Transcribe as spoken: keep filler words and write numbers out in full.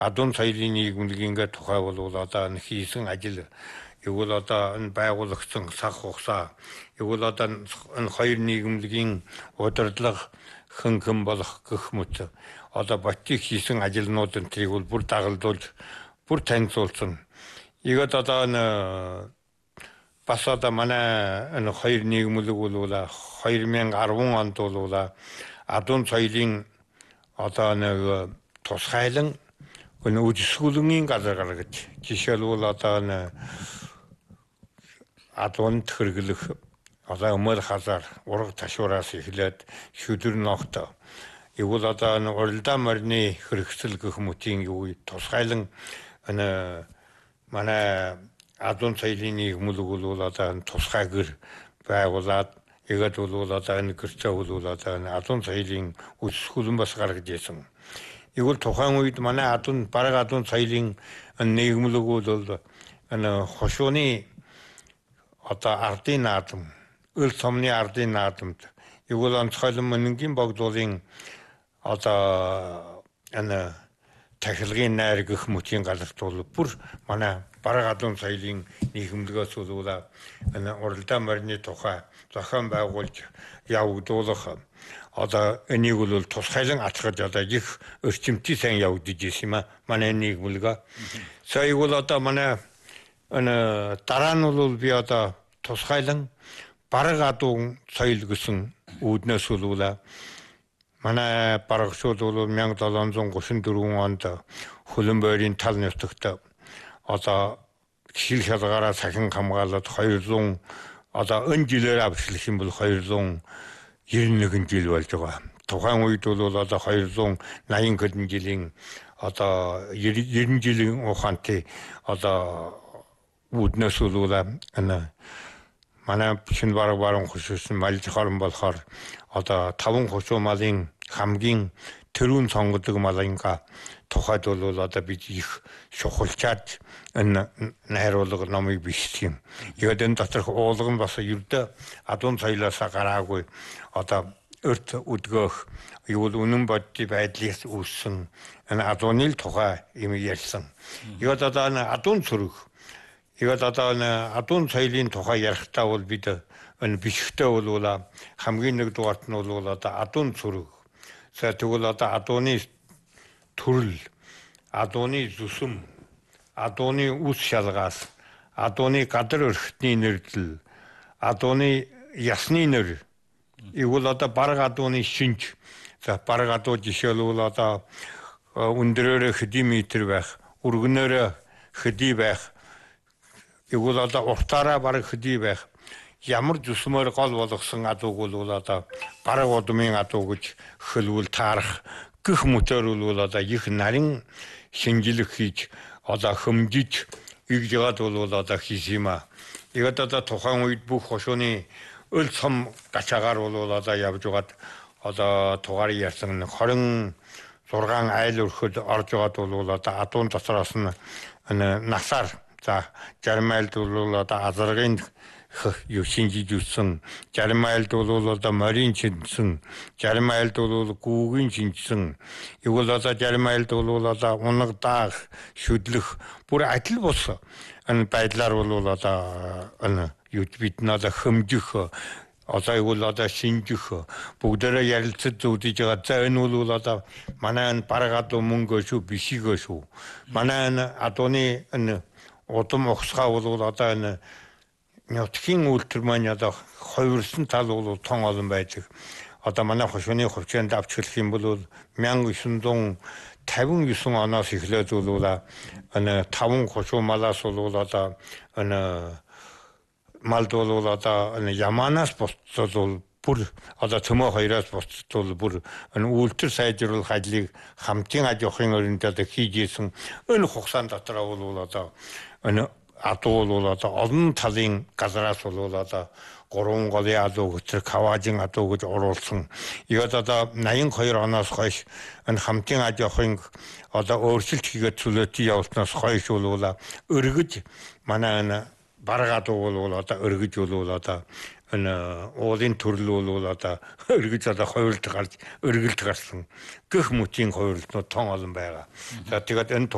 Адун соёлын нийгэмлэгийн тухай бол одоо энэ хийсэн ажил игэл одоо энэ байгуулагдсан цаг хугацаа игэл одоо энэ хоёр нийгэмлэгийн удирдлага хэн хэн болох гэх мэт одоо Батик хийсэн ажилнууд энтрийг бол бүр дагалдуулж бүр танилцуулсан. Игэл одоо энэ бас одоо манай энэ хоёр нийгэмлэг бол хоёр мянга арван онд бол адун соёлын одоо нэг тусгайлан энэ үжисгүлэнгийн газар гаргаж жишээлбэл одоо энэ адуунд хэрэглэх одоо өмөр хазар ураг ташуураас эхлээд шүдэр ногт игэл одоо энэ уралдаан морины хэрэгсэл гэх мэтийн юу тусгайлан энэ манай адун соёлын нийгэмлэг бол одоо тусгай гэр байгуулад игээд бол одоо энэ гэрчээ бол одоо энэ адун соёлын үсгүүлэн бас гаргаж ирсэн. Игэл тухайн үед манай адун бараг адун соёлын нийгэмлэг бол энэ хошууны одоо ардын наадам, өл сомны ардын наадамд игэл онцгойлон мөнгийн богдуулын одоо энэ тахилгын найр гэх мэтийн газарт бол бүр манай бараг адун соёлын нийгэмлэгээс бол энэ уралдаан морины тухай зохион байгуулж явагдуулах одоо энийг бол тусгайлан ачгаж одоо их өрчимтэй сайн явагдаж ирсэн юм а манай нийгэмлэг. Сая бол одоо манай энэ дараа нь бол би одоо тусгайлан бараг адун соёл гэсэн үүднээс бол манай барагшууд бол мянга долоон зуун гуравдугаар онд Хөлбөмбөрийн тал нутагт одоо хил хязгаараа сахин хамгаалаад хоёрдугаар одоо өн жилээр авчлах юм бол хоёрдугаар девяносто один жил болж байгаа. Тухайн үед бол одоо хоёрдугаар восемьдесят хэдэн жилийн одоо девяносто жилийн ухаантай одоо үүднээс бол энэ манай шинэ бараг баруун хөшөөсөн малж хорон болохоор одоо таван хошуу малын хамгийн төрүүн сонгодог малынга тухайд бол одоо бид их шухалчаад энэ найруулга номыг бичсэн юм. Тэгээд энэ доторх уулган бас ердөө адун соёлоос гараагүй одоо өрт өдгөх юу үнэн бодтой байдлаас үүссэн энэ адууны тухай юм ярьсан. Тэгээд одоо энэ адун цөрөг тэгээд одоо энэ адун соёлын тухай ярихтаа бол бид энэ бичгтээ бол хамгийн нэг дугаарт нь бол одоо адун цөрөг. За тэгвэл одоо адууны төрөл, адууны зүсэм, адууны үс шалгаас, адууны гадар өрхтний нэрлэл, адууны ясны нэр, игэл одоо бараг адууны шинж. За бараг адуу жишээлбэл одоо өндөрөөр хэдий метр байх, өргөнөөр хэдий байх, игэл одоо уртаараа бараг хэдий байх. Ямар зүсмээр гол болгосон адууг бол одоо бараг удмын адуу гэж хөлвөл таарах гэх мэтээр бол одоо их нарийн шинжилгээ хийж одоо хөмжиж игж яваад бол одоо хийх юм а. Тэгээд одоо тухайн үед бүх хошууны өл сом гачаагаар бол одоо явж байгаад одоо тугаар ярьсан двадцать шесть айл өрхөд орж байгаад бол одоо адуун дотроос нь насаар за зарим айлд бол одоо азаргын юу шинжиж үтсэн, зарим айлд бол одоо морин шинжсэн, зарим айлд бол гүүгийн шинжсэн, игэл одоо зарим айлд бол одоо унаг даах, шүдлэх бүр адил бус энэ байдлаар бол одоо энэ юу бид надад хөмжих одоо игэл одоо шинжих бүгдээрээ ярилцаж зөвдөж байгаа. За энэ бол одоо манай энэ бараг адуу мөнгөө шүү бишигөө шүү. Манай энэ адууны энэ удам ухсгаа бол одоо энэ нутгийн үйлдвэр маань одоо хувирсан тал бол тон олон байдаг. Одоо манай хошууны хувьчаанд авчлах юм бол 천구 пятьдесят девять оноос эхлээд бол энэ таван хошуу малаас бол одоо энэ малд бол одоо энэ яманаас боцол бүр одоо төмөө хоёроос боцол бүр энэ үйлдвэр сайжруулах ажлыг хамтын аж ахуйн өрөөнд одоо хийж исэн энэ хугацаанд дотор бол одоо энэ адуу бол одоо олон талын газараас бол одоо гурван голын адуу гэж Каважин адуу гэж оруулсан. Игээд одоо восемьдесят two оноос хойш энэ хамтын аж ахуйн одоо өөрчлөлт хийгээд сүлээти явуулснаас хойш бол өргөж манай энэ бараг адуу бол одоо өргөж бол одоо энэ уулын төрөл бол одоо өргөж одоо хувирлт гарч өргөлт гарсан гэх мэтийн хувирлтнууд тон олон байгаа. За тэгээд энэ